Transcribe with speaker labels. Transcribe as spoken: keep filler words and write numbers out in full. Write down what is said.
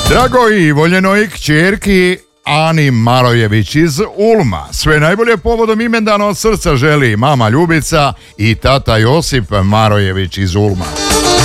Speaker 1: Dragoj i voljenoj kćerki Ani Marojević iz Ulma. Sve najbolje povodom imendana od srca želi mama Ljubica i tata Josip Marojević iz Ulma.